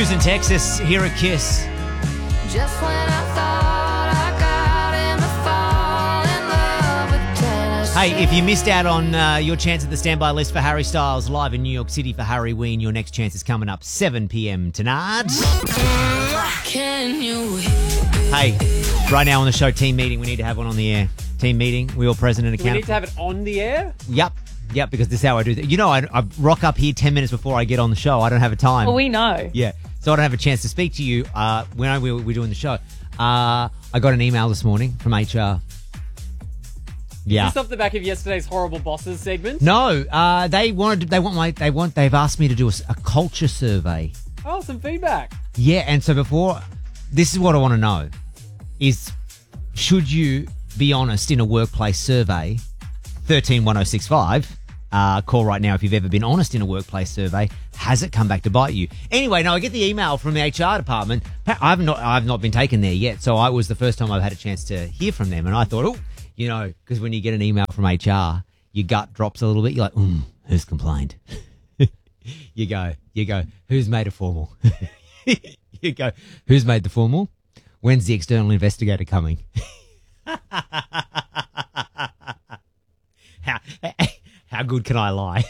Houston, Texas, here at Kiss. Just when I thought I got him to fall in love with Tennessee. Hey, if you missed out on your chance at the standby list for Harry Styles live in New York City for Harryween, your next chance is coming up 7 p.m. tonight. Can you Hey, right now on the show, team meeting. We need to have one on the air. Team meeting. We all present and Do we accountable. need to have it on the air? Yep, because this is how I do that. You know, I rock up here 10 minutes before I get on the show. I don't have a time. Well, we know. Yeah, so I don't have a chance to speak to you when we're doing the show. I got an email this morning from HR. Yeah. Just off the back of yesterday's Horrible Bosses segment? No, they've asked me to do a culture survey. Oh, some feedback. Yeah, and so this is what I want to know is, should you be honest in a workplace survey? 131065. Call right now if you've ever been honest in a workplace survey. Has it come back to bite you? Anyway, no, I get the email from the HR department. I've not been taken there yet, so it was the first time I've had a chance to hear from them, and I thought, because when you get an email from HR, your gut drops a little bit. You're like, who's complained? You go, who's made a formal? You go, who's made the formal? When's the external investigator coming? How good can I lie?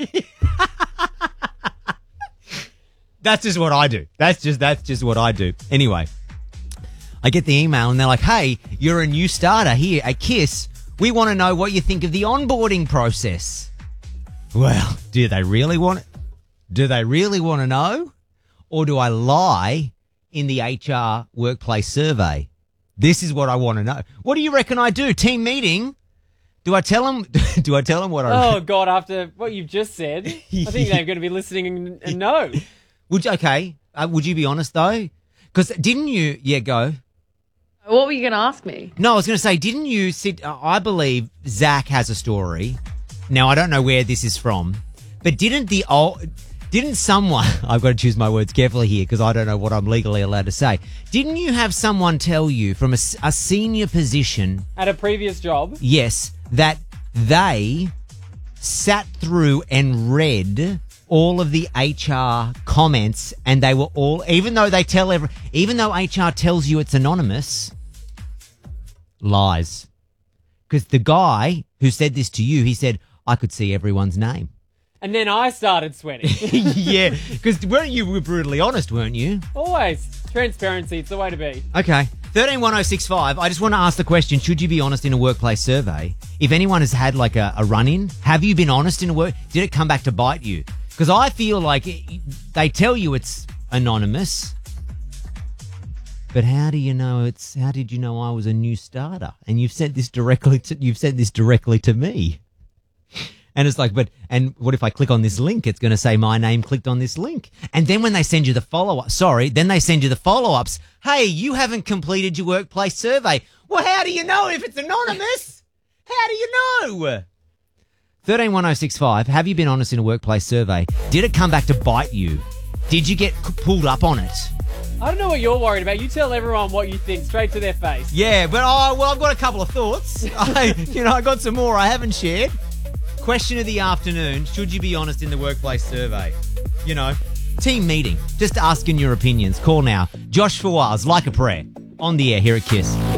That's just what I do. That's just what I do. Anyway, I get the email and they're like, hey, you're a new starter here at Kiss. We want to know what you think of the onboarding process. Well, do they really want it? Do they really want to know? Or do I lie in the HR workplace survey? This is what I want to know. What do you reckon I do? Team meeting? Do I tell them? What I? Oh God! After what you've just said, I think they're going to be listening and know. Would you be honest though? Because didn't you? Yeah, go. What were you going to ask me? No, I was going to say, didn't you sit? I believe Zach has a story. Now I don't know where this is from, but didn't someone? I've got to choose my words carefully here because I don't know what I'm legally allowed to say. Didn't you have someone tell you from a senior position At a previous job? Yes, that they sat through and read all of the HR comments, and they were all, even though HR tells you it's anonymous, lies. Because the guy who said this to you, he said, I could see everyone's name. And then I started sweating. Yeah, because you were brutally honest, weren't you? Always. Transparency, it's the way to be. Okay. 131065, I just want to ask the question, should you be honest in a workplace survey? If anyone has had like a run-in, have you been honest in a work? Did it come back to bite you? Because I feel like they tell you it's anonymous, but how did you know I was a new starter? And you've said this directly to me. And it's like, and what if I click on this link? It's going to say my name clicked on this link. And then when they send you the follow-ups, hey, you haven't completed your workplace survey. Well, how do you know if it's anonymous? How do you know? 131065, have you been honest in a workplace survey? Did it come back to bite you? Did you get pulled up on it? I don't know what you're worried about. You tell everyone what you think straight to their face. Yeah, but I've got a couple of thoughts. I got some more I haven't shared. Question of the afternoon, should you be honest in the workplace survey? Team meeting, just asking your opinions. Call now. Josh Fawaz, Like a Prayer, on the air here at Kiss.